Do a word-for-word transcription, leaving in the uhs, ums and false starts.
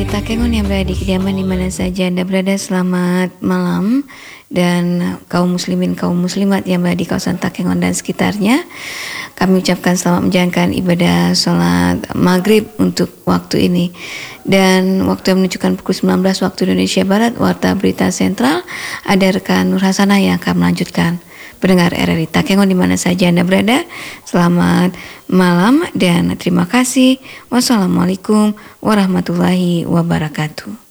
R R I Takengon yang berada di kediaman di mana saja Anda berada, selamat malam. Dan kaum muslimin, kaum muslimat yang berada di kawasan Takengon dan sekitarnya, kami ucapkan selamat menjalankan ibadah sholat maghrib untuk waktu ini. Dan waktu yang menunjukkan pukul sembilan belas waktu Indonesia Barat, Warta Berita Sentral, ada rekan Nur Hasanah yang akan melanjutkan. Pendengar R R I Takengon di mana saja Anda berada, selamat malam dan terima kasih. Wassalamualaikum warahmatullahi wabarakatuh.